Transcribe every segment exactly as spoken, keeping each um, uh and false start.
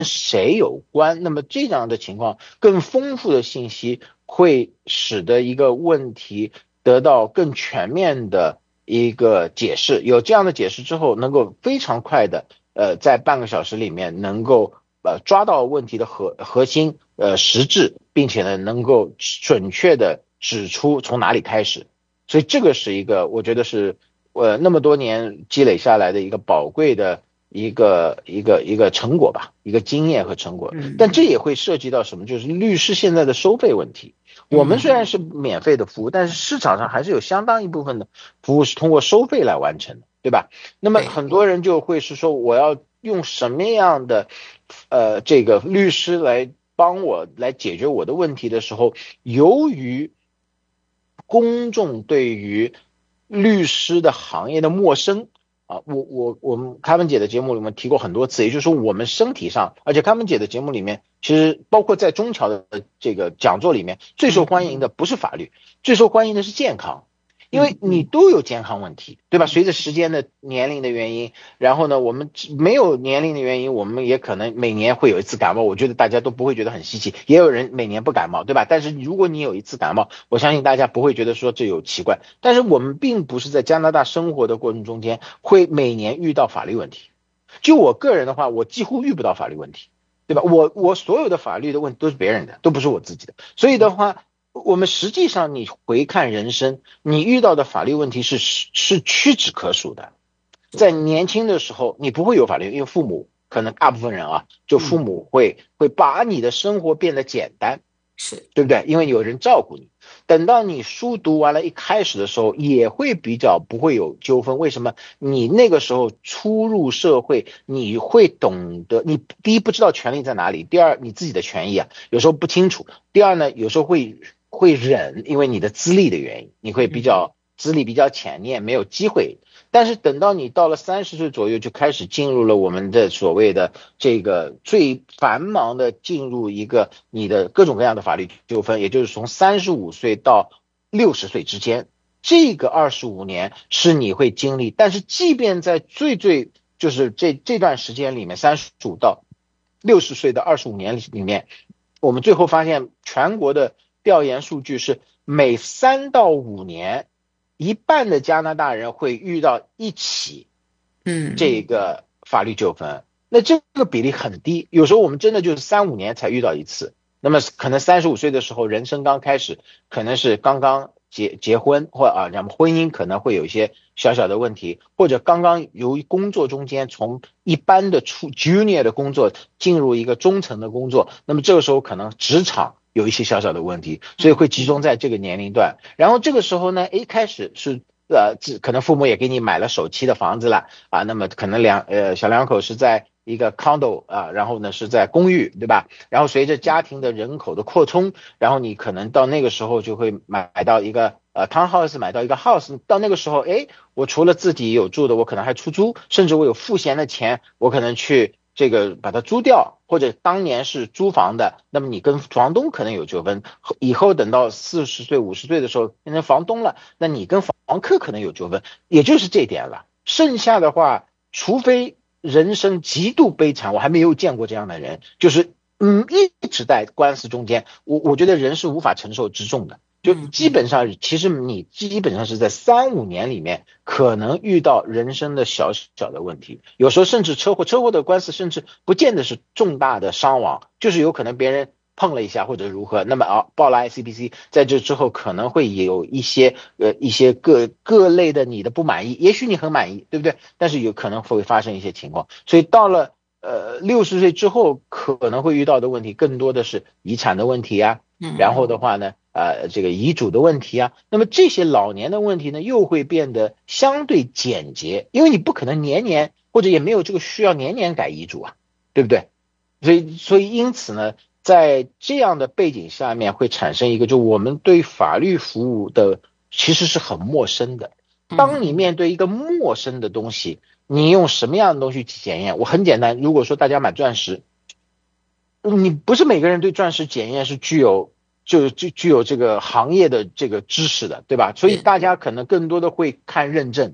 谁有关，那么这样的情况，更丰富的信息会使得一个问题得到更全面的一个解释。有这样的解释之后，能够非常快的，呃，在半个小时里面能够呃抓到问题的核核心呃实质，并且呢能够准确的指出从哪里开始。所以这个是一个我觉得是呃那么多年积累下来的一个宝贵的一个一个一个成果吧，一个经验和成果。但这也会涉及到什么？就是律师现在的收费问题。我们虽然是免费的服务，但是市场上还是有相当一部分的服务是通过收费来完成的，对吧？那么很多人就会是说，我要用什么样的呃这个律师来帮我来解决我的问题的时候，由于公众对于律师的行业的陌生啊，我我我们开文姐的节目里面提过很多次，也就是说我们身体上，而且开文姐的节目里面，其实包括在中侨的这个讲座里面，最受欢迎的不是法律，最受欢迎的是健康。因为你都有健康问题，对吧？随着时间的年龄的原因，然后呢，我们没有年龄的原因，我们也可能每年会有一次感冒，我觉得大家都不会觉得很稀奇。也有人每年不感冒，对吧？但是如果你有一次感冒，我相信大家不会觉得说这有奇怪。但是我们并不是在加拿大生活的过程中间会每年遇到法律问题。就我个人的话，我几乎遇不到法律问题，对吧？我我所有的法律的问题都是别人的，都不是我自己的。所以的话，我们实际上你回看人生，你遇到的法律问题是是屈指可数的。在年轻的时候，你不会有法律，因为父母可能大部分人啊，就父母会会把你的生活变得简单， 是对不对？因为有人照顾你。等到你书读完了，一开始的时候也会比较不会有纠纷。为什么？你那个时候初入社会，你会懂得，你第一不知道权利在哪里，第二你自己的权益啊有时候不清楚，第二呢有时候会会忍，因为你的资历的原因，你会比较资历比较浅，你也没有机会。但是等到你到了三十岁左右，就开始进入了我们的所谓的这个最繁忙的进入一个你的各种各样的法律纠纷，也就是从三十五岁到六十岁之间，这个二十五年是你会经历。但是即便在最最就是这这段时间里面，三十五到六十岁的二十五年里面，我们最后发现全国的调研数据是每三到五年。一半的加拿大人会遇到一起这个法律纠纷，那这个比例很低，有时候我们真的就是三五年才遇到一次。那么可能三十五岁的时候，人生刚开始，可能是刚刚结结婚，或啊，那么婚姻可能会有一些小小的问题，或者刚刚由于工作中间从一般的初 junior 的工作进入一个中层的工作，那么这个时候可能职场有一些小小的问题，所以会集中在这个年龄段。然后这个时候呢，一开始是呃，可能父母也给你买了首期的房子了啊，那么可能两呃小两口是在一个 condo 啊，然后呢是在公寓，对吧？然后随着家庭的人口的扩充，然后你可能到那个时候就会买到一个呃 townhouse， 买到一个 house， 到那个时候，哎，我除了自己有住的，我可能还出租，甚至我有赋闲的钱，我可能去这个把它租掉，或者当年是租房的，那么你跟房东可能有纠纷，以后等到四十岁五十岁的时候变成房东了，那你跟房客可能有纠纷，也就是这点了。剩下的话，除非人生极度悲惨，我还没有见过这样的人，就是嗯一直在官司中间，我我觉得人是无法承受之重的。就基本上，其实你基本上是在三五年里面可能遇到人生的小小的问题，有时候甚至车祸，车祸的官司甚至不见得是重大的伤亡，就是有可能别人碰了一下或者如何，那么啊报了 I C B C， 在这之后可能会有一些呃一些各各类的你的不满意，也许你很满意，对不对？但是有可能会发生一些情况，所以到了呃六十岁之后可能会遇到的问题更多的是遗产的问题啊，然后的话呢。呃，这个遗嘱的问题啊，那么这些老年的问题呢，又会变得相对简洁，因为你不可能年年或者也没有这个需要年年改遗嘱啊，对不对？所以，所以因此呢，在这样的背景下面，会产生一个，就我们对法律服务的其实是很陌生的。当你面对一个陌生的东西，你用什么样的东西去检验？我很简单，如果说大家买钻石，你不是每个人对钻石检验是具有。就具具有这个行业的这个知识的，对吧？所以大家可能更多的会看认证，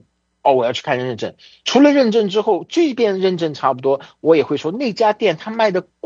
哦，我要去看认证。除了认证之后，即便认证差不多，我也会说那家店他卖的